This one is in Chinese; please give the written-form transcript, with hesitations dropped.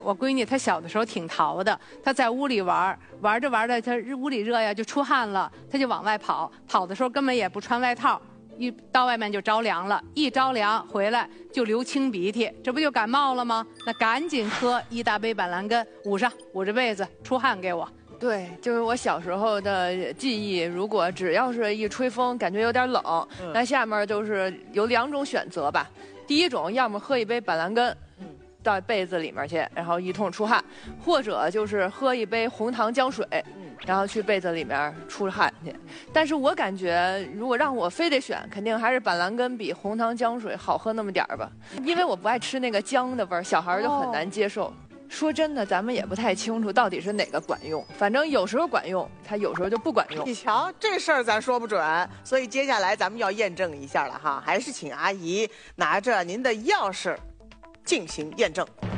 我闺女她小的时候挺淘的，她在屋里玩着玩着，她屋里热呀，就出汗了，她就往外跑，跑的时候根本也不穿外套，一到外面就着凉了，一着凉回来就流清鼻涕，这不就感冒了吗？那赶紧喝一大杯板蓝根，捂着被子出汗给我。 对，就是我小时候的记忆。如果只要是一吹风，感觉有点冷，那下面就是有2种选择吧。第一种，要么喝一杯板蓝根，到被子里面去，然后一通出汗；或者就是喝一杯红糖姜水，然后去被子里面出汗去。但是我感觉，如果让我非得选，肯定还是板蓝根比红糖姜水好喝那么点儿吧，因为我不爱吃那个姜的味儿，小孩就很难接受。说真的，咱们也不太清楚到底是哪个管用，反正有时候管用，它有时候就不管用。 你瞧，这事儿咱说不准，所以接下来咱们要验证一下了哈，还是请阿姨拿着您的钥匙进行验证。